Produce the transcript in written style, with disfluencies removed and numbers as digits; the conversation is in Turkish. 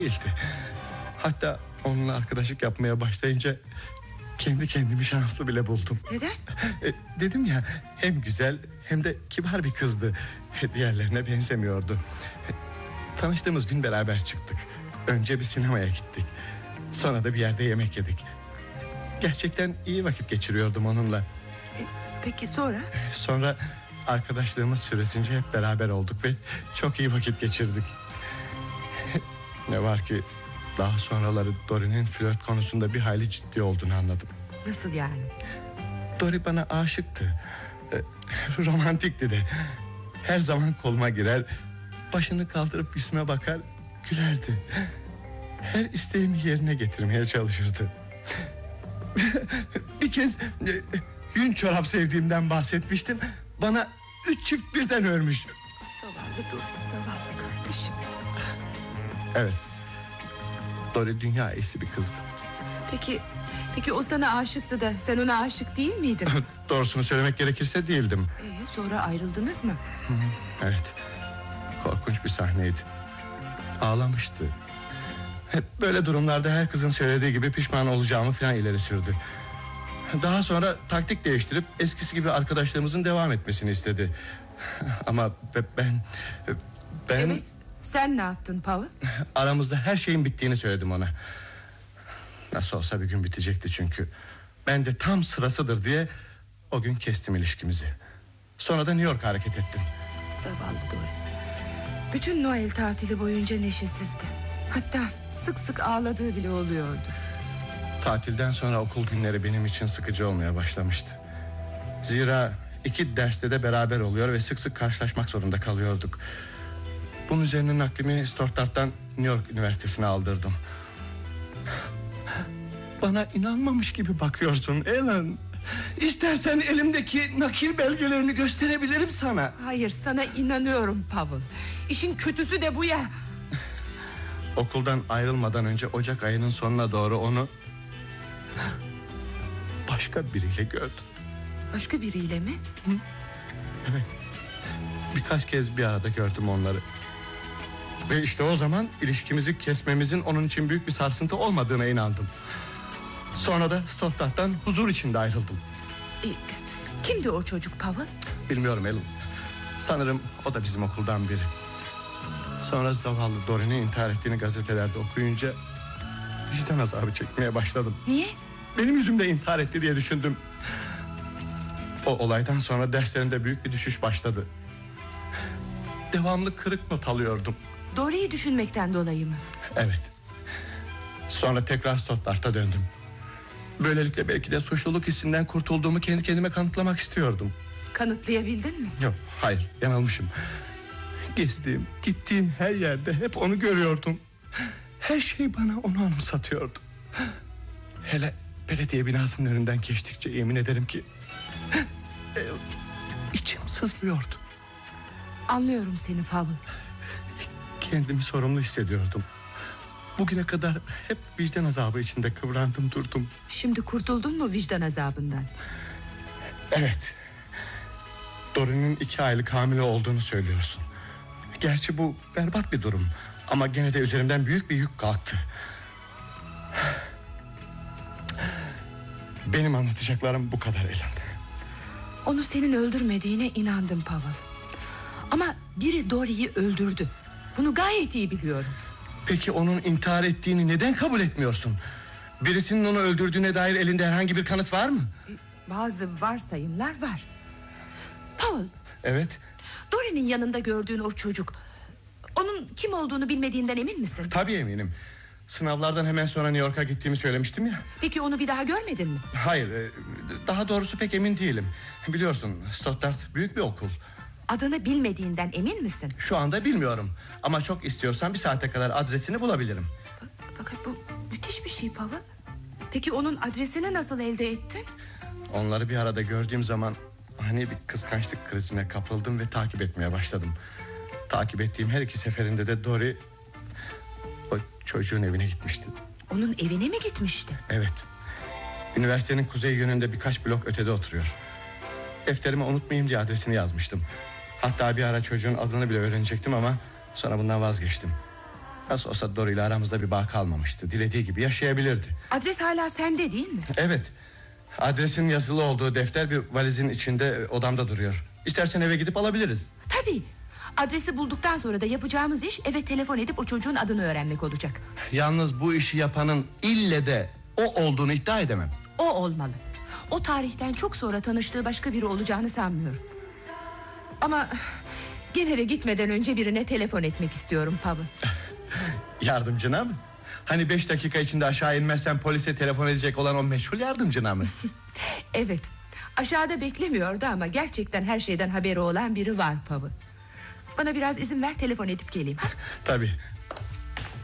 değildi. Hatta onunla arkadaşlık yapmaya başlayınca kendi kendimi şanslı bile buldum. Neden? Dedim ya, hem güzel hem de kibar bir kızdı. Diğerlerine benzemiyordu. Tanıştığımız gün beraber çıktık. Önce bir sinemaya gittik. Sonra da bir yerde yemek yedik. Gerçekten iyi vakit geçiriyordum onunla. Peki sonra? Sonra arkadaşlığımız süresince hep beraber olduk ve çok iyi vakit geçirdik. Ne var ki daha sonraları Dory'nin flört konusunda bir hayli ciddi olduğunu anladım. Nasıl yani? Dory bana aşıktı. Romantikti de. Her zaman koluma girer, başını kaldırıp yüzüme bakar, gülerdi. Her isteğimi yerine getirmeye çalışırdı. Bir kez yün çorap sevdiğimden bahsetmiştim. Bana 3 çift birden örmüş. Zavallı Dory, zavallı kardeşim. Evet, Dory dünya iyisi bir kızdı. Peki o sana aşıktı da sen ona aşık değil miydin? Doğrusunu söylemek gerekirse değildim. Sonra ayrıldınız mı? Evet, korkunç bir sahneydi. Ağlamıştı. Hep böyle durumlarda her kızın söylediği gibi pişman olacağımı falan ileri sürdü. Daha sonra taktik değiştirip eskisi gibi arkadaşlığımızın devam etmesini istedi. Ama ben... Evet, sen ne yaptın Paul? Aramızda her şeyin bittiğini söyledim ona. Nasıl olsa bir gün bitecekti çünkü. Ben de tam sırasıdır diye o gün kestim ilişkimizi. Sonra da New York'a hareket ettim. Zavallı Dory. Bütün Noel tatili boyunca neşesizdi. Hatta sık sık ağladığı bile oluyordu. Tatilden sonra okul günleri benim için sıkıcı olmaya başlamıştı. Zira 2 derste de beraber oluyor ve sık sık karşılaşmak zorunda kalıyorduk. Bunun üzerine naklimi Stuttgart'tan New York Üniversitesi'ne aldırdım. Bana inanmamış gibi bakıyorsun Ellen. İstersen elimdeki nakil belgelerini gösterebilirim sana. Hayır, sana inanıyorum Paul. İşin kötüsü de bu ya. Okuldan ayrılmadan önce Ocak ayının sonuna doğru onu başka biriyle gördüm. Başka biriyle mi? Evet. Birkaç kez bir arada gördüm onları. Ve işte o zaman ilişkimizi kesmemizin onun için büyük bir sarsıntı olmadığına inandım. Sonra da Stuttgart'tan huzur içinde ayrıldım. Kimdi o çocuk Paul? Bilmiyorum Ellen. Sanırım o da bizim okuldan biri. Sonra zavallı Dory'nin intihar ettiğini gazetelerde okuyunca vicdan azabı çekmeye başladım. Niye? Benim yüzümden intihar etti diye düşündüm. O olaydan sonra derslerimde büyük bir düşüş başladı. Devamlı kırık not alıyordum. Dory'yi düşünmekten dolayı mı? Evet. Sonra tekrar Stuttgart'a döndüm. Böylelikle belki de suçluluk hissinden kurtulduğumu kendi kendime kanıtlamak istiyordum. Kanıtlayabildin mi? Yok, hayır, yanılmışım. Gezdiğim, gittiğim her yerde hep onu görüyordum. Her şey bana onu anımsatıyordu. Hele belediye binasının önünden geçtikçe yemin ederim ki içim sızlıyordu. Anlıyorum seni Paul. Kendimi sorumlu hissediyordum. Bugüne kadar hep vicdan azabı içinde kıvrandım durdum. Şimdi kurtuldun mu vicdan azabından? Evet. Dory'nin 2 aylık hamile olduğunu söylüyorsun. Gerçi bu berbat bir durum. Ama gene de üzerimden büyük bir yük kalktı. Benim anlatacaklarım bu kadar Ellen. Onu senin öldürmediğine inandım Paul. Ama biri Dory'yi öldürdü. Bunu gayet iyi biliyorum. Peki onun intihar ettiğini neden kabul etmiyorsun? Birisinin onu öldürdüğüne dair elinde herhangi bir kanıt var mı? Bazı varsayımlar var. Paul. Evet. Dory'nin yanında gördüğün o çocuk, onun kim olduğunu bilmediğinden emin misin? Tabii eminim. Sınavlardan hemen sonra New York'a gittiğimi söylemiştim ya. Peki onu bir daha görmedin mi? Hayır, daha doğrusu pek emin değilim. Biliyorsun Stuttgart büyük bir okul. Adını bilmediğinden emin misin? Şu anda bilmiyorum. Ama çok istiyorsan bir saate kadar adresini bulabilirim. Fakat bu müthiş bir şey Paul. Peki onun adresini nasıl elde ettin? Onları bir arada gördüğüm zaman hani bir kıskançlık krizine kapıldım ve takip etmeye başladım. Takip ettiğim her 2 seferinde de Dory o çocuğun evine gitmişti. Onun evine mi gitmişti? Evet. Üniversitenin kuzey yönünde birkaç blok ötede oturuyor. Defterime unutmayayım diye adresini yazmıştım. Hatta bir ara çocuğun adını bile öğrenecektim ama sonra bundan vazgeçtim. Nasıl olsa Dory ile aramızda bir bağ kalmamıştı. Dilediği gibi yaşayabilirdi. Adres hala sende değil mi? Evet. Adresin yazılı olduğu defter bir valizin içinde odamda duruyor. İstersen eve gidip alabiliriz. Tabii. Adresi bulduktan sonra da yapacağımız iş eve telefon edip o çocuğun adını öğrenmek olacak. Yalnız bu işi yapanın ille de o olduğunu iddia edemem. O olmalı. O tarihten çok sonra tanıştığı başka biri olacağını sanmıyorum. Ama gene de gitmeden önce birine telefon etmek istiyorum Pavel. Yardımcına mı? Hani 5 dakika içinde aşağı inmezsen polise telefon edecek olan o meşhur yardımcına mı? Evet. Aşağıda beklemiyordu ama gerçekten her şeyden haberi olan biri var Pavel. Bana biraz izin ver, telefon edip geleyim. Tabii.